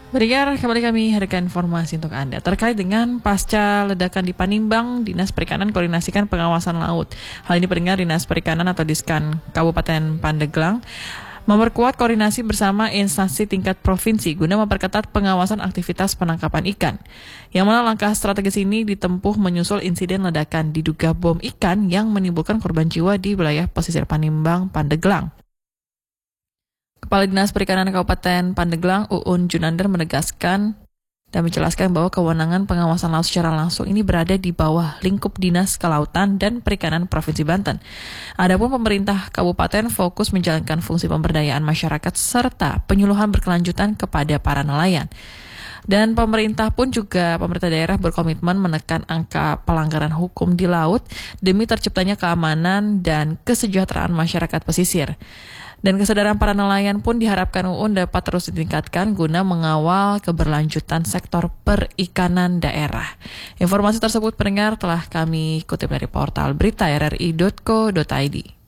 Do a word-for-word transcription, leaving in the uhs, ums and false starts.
Pendengar, kembali kami hadirkan informasi untuk Anda terkait dengan pasca ledakan di Panimbang. Dinas Perikanan koordinasikan pengawasan laut. Hal ini pendengar Dinas Perikanan atau Diskan Kabupaten Pandeglang memperkuat koordinasi bersama instansi tingkat provinsi guna memperketat pengawasan aktivitas penangkapan ikan. Yang mana langkah strategis ini ditempuh menyusul insiden ledakan diduga bom ikan yang menimbulkan korban jiwa di wilayah pesisir Panimbang, Pandeglang. Kepala Dinas Perikanan Kabupaten Pandeglang, Uun Junander menegaskan dan menjelaskan bahwa kewenangan pengawasan laut secara langsung ini berada di bawah lingkup Dinas Kelautan dan Perikanan Provinsi Banten. Adapun pemerintah kabupaten fokus menjalankan fungsi pemberdayaan masyarakat serta penyuluhan berkelanjutan kepada para nelayan. Dan pemerintah pun juga, pemerintah daerah berkomitmen menekan angka pelanggaran hukum di laut demi terciptanya keamanan dan kesejahteraan masyarakat pesisir. Dan kesadaran para nelayan pun diharapkan U U N dapat terus ditingkatkan guna mengawal keberlanjutan sektor perikanan daerah. Informasi tersebut pendengar telah kami kutip dari portal berita r r i dot co dot i d.